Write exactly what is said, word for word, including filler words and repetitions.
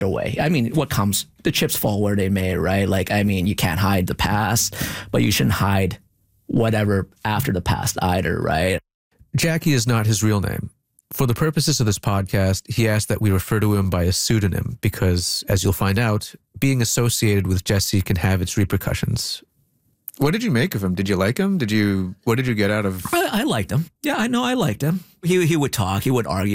away. I mean, what comes, the chips fall where they may, right? Like, I mean, you can't hide the past, but you shouldn't hide whatever after the past either, right? Jackie is not his real name. For the purposes of this podcast, he asked that we refer to him by a pseudonym because, as you'll find out, being associated with Jesse can have its repercussions. What did you make of him? Did you like him? Did you? What did you get out of? I, I liked him. Yeah, I know I liked him. He he would talk. He would argue.